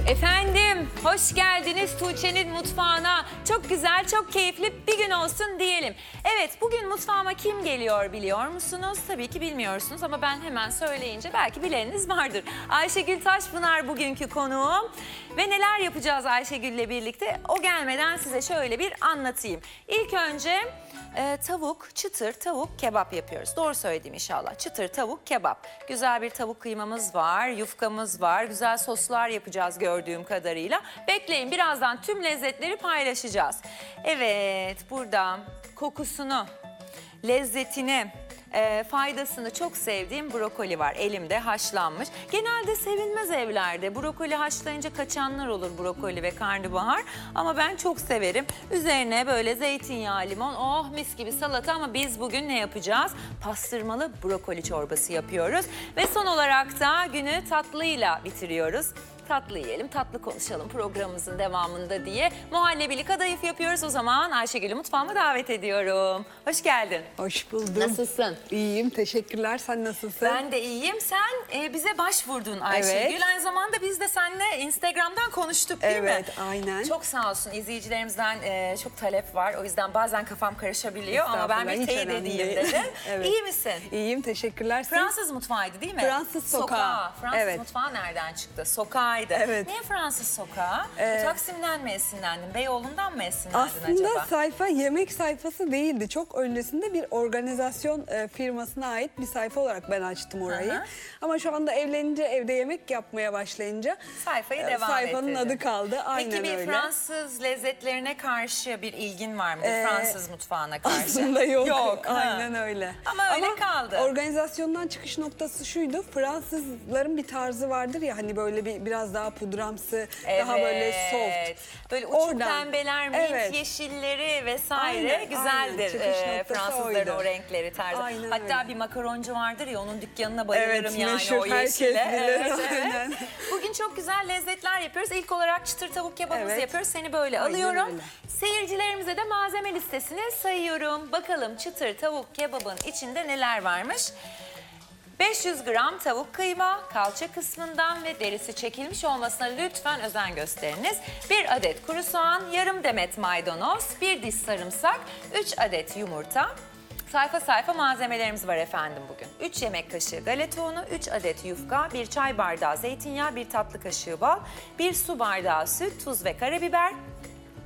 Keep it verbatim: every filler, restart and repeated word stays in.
Efendim, hoş geldiniz Tuğçe'nin mutfağına. Çok güzel, çok keyifli bir gün olsun diyelim. Evet, bugün mutfağıma kim geliyor biliyor musunuz? Tabii ki bilmiyorsunuz ama ben hemen söyleyince belki bileniniz vardır. Ayşegül Taşpınar bugünkü konuğum. Ve neler yapacağız Ayşegül'le birlikte? O gelmeden size şöyle bir anlatayım. İlk önce e, tavuk, çıtır tavuk kebap yapıyoruz. Doğru söyledim inşallah. Çıtır tavuk kebap. Güzel bir tavuk kıymamız var, yufkamız var. Güzel soslar yapacağız gördüğüm kadarıyla. Bekleyin, birazdan tüm lezzetleri paylaşacağız. Evet, burada kokusunu, lezzetini, e, faydasını çok sevdiğim brokoli var. Elimde haşlanmış. Genelde sevilmez evlerde. Brokoli haşlayınca kaçanlar olur, brokoli ve karnabahar. Ama ben çok severim. Üzerine böyle zeytinyağı, limon, oh mis gibi salata. Ama biz bugün ne yapacağız? Pastırmalı brokoli çorbası yapıyoruz. Ve son olarak da günü tatlıyla bitiriyoruz. Tatlı yiyelim, tatlı konuşalım programımızın devamında diye muhallebili kadayıf yapıyoruz. O zaman Ayşegül'ü mutfağıma davet ediyorum. Hoş geldin. Hoş buldum. Nasılsın? İyiyim, teşekkürler. Sen nasılsın? Ben de iyiyim. Sen e, bize başvurdun Ayşegül. Evet. Aynı zamanda biz de seninle Instagram'dan konuştuk değil mi? Evet, aynen. Çok sağ olsun. İzleyicilerimizden e, çok talep var. O yüzden bazen kafam karışabiliyor ama ben bir Hiç teyit önemli edeyim değil. dedim. Evet. İyi misin? İyiyim, teşekkürler. Siz? Fransız mutfağıydı değil mi? Fransız sokağı. Fransız Evet. mutfağı nereden çıktı? Sokağıydı. Evet. Niye Fransız sokağı? Ee, Taksim'den mi esinlendin? Beyoğlu'ndan mı esinlendin Aslında acaba? sayfa yemek sayfası değildi. Çok öncesinde bir organizasyon e, firmasına ait bir sayfa olarak ben açtım orayı. Hı hı. Ama şu anda evlenince, evde yemek yapmaya başlayınca Sayfayı e, devam sayfanın ettirdin. adı kaldı. Aynen Peki bir öyle. Fransız lezzetlerine karşı bir ilgin var mı? Ee, Fransız mutfağına karşı. Aslında yok. Yok. ha. Aynen öyle. Ama öyle kaldı. Organizasyondan çıkış noktası şuydu. Fransızların bir tarzı vardır ya, hani böyle bir biraz daha pudramsı, daha böyle soft. Böyle uçuk Oradan. pembeler, mint Evet. yeşilleri vesaire Aynen, güzeldir. aynen. Çıkış Ee, noktası Fransızların oydu. o renkleri tarzı. Aynen Hatta öyle. bir makaroncu vardır ya, onun dükkanına bayılırım Evet, yani meşhur, o herkes yeşile. bilir, Evet, evet. aynen. Bugün çok güzel lezzetler yapıyoruz. İlk olarak çıtır tavuk kebabımızı Evet. yapıyoruz. Seni böyle Aynen alıyorum. öyle. Seyircilerimize de malzeme listesini sayıyorum. Bakalım çıtır tavuk kebabın içinde neler varmış? beş yüz gram tavuk kıyma, kalça kısmından ve derisi çekilmiş olmasına lütfen özen gösteriniz. bir adet kuru soğan, yarım demet maydanoz, bir diş sarımsak, üç adet yumurta. Sayfa sayfa malzemelerimiz var efendim bugün. üç yemek kaşığı galeta unu, üç adet yufka, bir çay bardağı zeytinyağı, bir tatlı kaşığı bal, bir su bardağı süt, tuz ve karabiber,